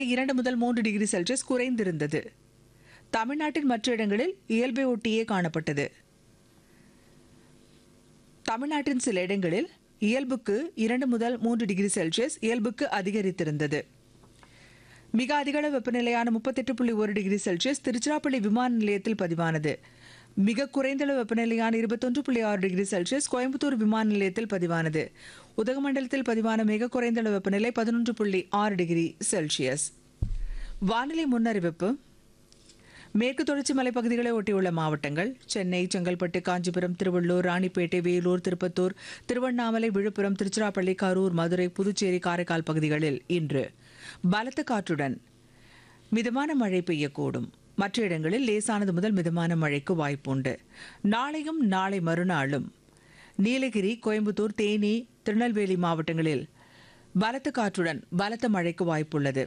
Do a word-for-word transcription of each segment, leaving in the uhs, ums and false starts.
இரண்டு முதல் மூன்று டிகிரி செல்சியஸ் குறைந்திருந்தது. தமிழ்நாட்டின் மற்ற இடங்களில் இயல்பை ஒட்டியே காணப்பட்டது. தமிழ்நாட்டின் சில இடங்களில் இயல்புக்கு இரண்டு முதல் மூன்று டிகிரி செல்சியஸ் இயல்புக்கு அதிகரித்திருந்தது. மிக அதிகளவு வெப்பநிலையான முப்பத்தெட்டு புள்ளி ஒரு டிகிரி செல்சியஸ் திருச்சிராப்பள்ளி விமான நிலையத்தில் பதிவானது. மிக குறைந்தளவு வெப்பநிலையான இருபத்தொன்று புள்ளி ஆறு டிகிரி செல்சியஸ் கோயம்புத்தூர் விமான நிலையத்தில் பதிவானது. உதகமண்டலத்தில் பதிவான மிக குறைந்தளவு வெப்பநிலை பதினொன்று புள்ளி ஆறு டிகிரி செல்சியஸ். வானிலை முன்னறிவிப்பு. மேற்கு தொடர்ச்சி மலைப்பகுதிகளை ஒட்டியுள்ள மாவட்டங்கள் சென்னை, செங்கல்பட்டு, காஞ்சிபுரம், திருவள்ளூர், ராணிப்பேட்டை, வேலூர், திருப்பத்தூர், திருவண்ணாமலை, விழுப்புரம், திருச்சிராப்பள்ளி, கரூர், மதுரை, புதுச்சேரி, காரைக்கால் பகுதிகளில் இன்று பலத்த காற்றுடன் மிதமான மழை பெய்யக்கூடும். மற்ற இடங்களில் லேசானது முதல் மிதமான மழைக்கு வாய்ப்புண்டு. நாளையும் நாளை மறுநாளும் நீலகிரி, கோயம்புத்தூர், தேனி, திருநெல்வேலி மாவட்டங்களில் பலத்த காற்றுடன் பலத்த மழைக்கு வாய்ப்புள்ளது.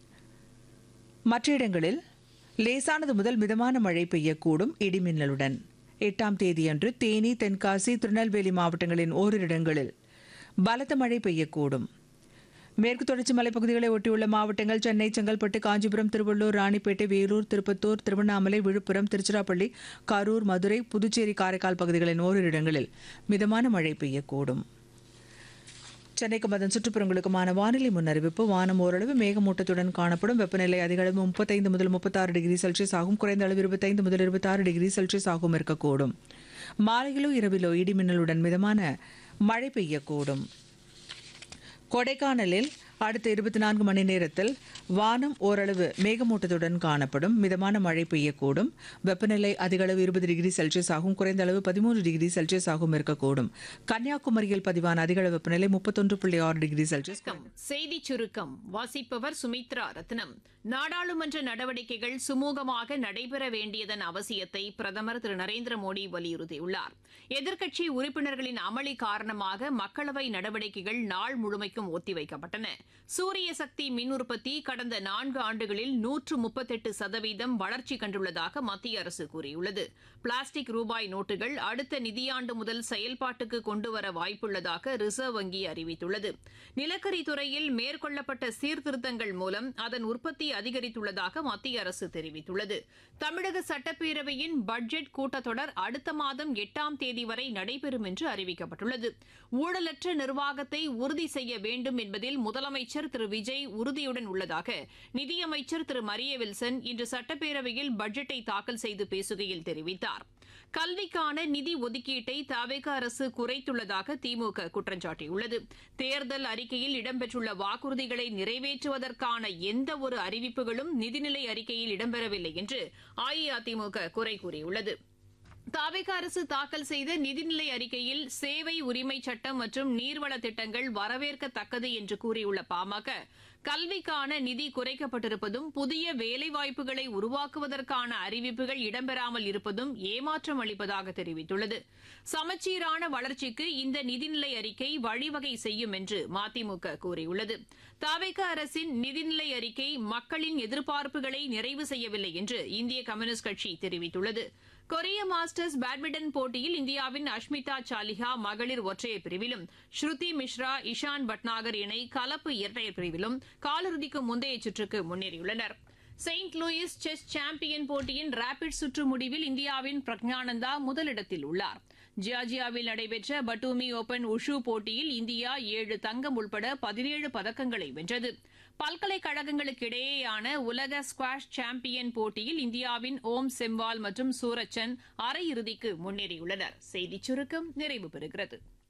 மற்ற இடங்களில் லேசானது முதல் மிதமான மழை பெய்யக்கூடும் இடிமின்னலுடன். எட்டாம் தேதியன்று தேனி, தென்காசி, திருநெல்வேலி மாவட்டங்களின் ஓரிரு இடங்களில் பலத்த மழை பெய்யக்கூடும். மேற்கு தொடர்ச்சி மலைப்பகுதிகளை ஒட்டியுள்ள மாவட்டங்கள் சென்னை, செங்கல்பட்டு, காஞ்சிபுரம், திருவள்ளூர், ராணிப்பேட்டை, வேலூர், திருப்பத்தூர், திருவண்ணாமலை, விழுப்புரம், திருச்சிராப்பள்ளி, கரூர், மதுரை, புதுச்சேரி, காரைக்கால் பகுதிகளின் ஓரிரு இடங்களில் மிதமான மழை பெய்யக்கூடும். சென்னைக்கும் அதன் சுற்றுப்புறங்களுக்குமான வானிலை முன்னறிவிப்பு. வானம் ஓரளவு மேகமூட்டத்துடன் காணப்படும். வெப்பநிலை அதிக அளவு முப்பத்தைந்து முதல் முப்பத்தாறு டிகிரி செல்சியஸ் ஆகும். குறைந்த அளவு இருபத்தைந்து முதல் இருபத்தாறு டிகிரி செல்சியஸ் ஆகும் இருக்கக்கூடும். மாலையிலோ இரவிலோ இடிமின்னலுடன் மிதமான மழை பெய்யக்கூடும். கொடைக்கானலில் அடுத்த இருபத்தி நான்கு மணி நேரத்தில் வானம் ஓரளவு மேகமூட்டத்துடன் காணப்படும். மிதமான மழை பெய்யக்கூடும். வெப்பநிலை அதிக அளவு இருபது டிகிரி செல்சியஸ் ஆகும். குறைந்த அளவு பதிமூன்று டிகிரி செல்சியஸ் ஆகும் இருக்கக்கூடும். கன்னியாகுமரியில் பதிவான அதிக அளவு வெப்பநிலை முப்பத்தொன்று புள்ளி ஆறு டிகிரி செல்சியஸ். செய்தி சுருக்கம் வாசிப்பவர் சுமித்ரா ரத்னம். நாடாளுமன்ற நடவடிக்கைகள் சுமூகமாக நடைபெற வேண்டியதன் அவசியத்தை பிரதமர் திரு நரேந்திர மோடி வலியுறுத்தியுள்ளார். எதிர்க்கட்சி உறுப்பினர்களின் அமளி காரணமாக மக்களவை நடவடிக்கைகள் நாள் முழுமைக்கும் ஒத்திவைக்கப்பட்டன. சூரிய சக்தி மின் உற்பத்தி கடந்த நான்கு ஆண்டுகளில் நூற்று முப்பத்தெட்டு சதவீதம் வளர்ச்சி கண்டுள்ளதாக மத்திய அரசு கூறியுள்ளது. பிளாஸ்டிக் ரூபாய் நோட்டுகள் அடுத்த நிதியாண்டு முதல் செயல்பாட்டுக்கு கொண்டுவர வாய்ப்புள்ளதாக ரிசர்வ் வங்கி அறிவித்துள்ளது. நிலக்கரி துறையில் மேற்கொள்ளப்பட்ட சீர்திருத்தங்கள் மூலம் அதன் உற்பத்தி அதிகரித்துள்ளதாக மத்திய அரசு தெரிவித்துள்ளது. தமிழக சட்டப்பேரவையின் பட்ஜெட் கூட்டத்தொடர் அடுத்த மாதம் எட்டாம் தேதி வரை நடைபெறும் என்று அறிவிக்கப்பட்டுள்ளது. ஊழலற்ற நிர்வாகத்தை உறுதி செய்ய வேண்டும் என்பதில் முதலமைச்சர் திரு விஜய் உறுதியுடன் உள்ளதாக நிதியமைச்சர் திரு மரிய வில்சன் இன்று சட்டப்பேரவையில் பட்ஜெட்டை தாக்கல் செய்து பேசுகையில் தெரிவித்தார். கல்விக்கான நிதி ஒதுக்கீட்டை தவேக அரசு குறைத்துள்ளதாக திமுக குற்றம் சாட்டியுள்ளது. தேர்தல் அறிக்கையில் இடம்பெற்றுள்ள வாக்குறுதிகளை நிறைவேற்றுவதற்கான எந்த ஒரு அறிவிப்புகளும் நிதிநிலை அறிக்கையில் இடம்பெறவில்லை என்று அஇஅதிமுக குறை கூறியுள்ளது. தவேக அரசு தாக்கல் செய்த நிதிநிலை அறிக்கையில் சேவை உரிமை சட்டம் மற்றும் நீர்வள திட்டங்கள் வரவேற்கத்தக்கது என்று கூறியுள்ள பாமக, கல்விக்கான நிதி குறைக்கப்பட்டிருப்பதும் புதிய வேலைவாய்ப்புகளை உருவாக்குவதற்கான அறிவிப்புகள் இடம்பெறாமல் இருப்பதும் ஏமாற்றம் அளிப்பதாக தெரிவித்துள்ளது. சமச்சீரான வளர்ச்சிக்கு இந்த நிதிநிலை அறிக்கை வழிவகை செய்யும் என்று மதிமுக கூறியுள்ளது. தவேக அரசின் நிதிநிலை அறிக்கை மக்களின் எதிர்பார்ப்புகளை நிறைவு செய்யவில்லை என்று இந்திய கம்யூனிஸ்ட் கட்சி தெரிவித்துள்ளது. கொரிய மாஸ்டர்ஸ் பேட்மிண்டன் போட்டியில் இந்தியாவின் அஷ்மிதா சாலிஹா மகளிர் ஒற்றையர் பிரிவிலும், ஸ்ருதி மிஸ்ரா, இஷான் பட்நாகர் இணை கலப்பு இரட்டையர் பிரிவிலும் காலிறுதிக்கு முந்தைய சுற்றுக்கு முன்னேறியுள்ளனர். செயின்ட் லூயிஸ் செஸ் சாம்பியன் போட்டியின் ரேபிட் சுற்று முடிவில் இந்தியாவின் பிரக்ஞானந்தா முதலிடத்தில் உள்ளார். ஜியார்ஜியாவில் நடைபெற்ற பட்டூமி ஓபன் உஷு போட்டியில் இந்தியா ஏழு தங்கம் உட்பட பதினேழு பதக்கங்களை வென்றது. பல்கலைக்கழகங்களுக்கு இடையேயான உலக ஸ்குவாஷ் சாம்பியன் போட்டியில் இந்தியாவின் ஓம் செம்வால் மற்றும் சூரஜ் சந்த் அரையிறுதிக்கு முன்னேறியுள்ளனர். செய்திச் சுருக்கம் நிறைவு பெறுகிறது.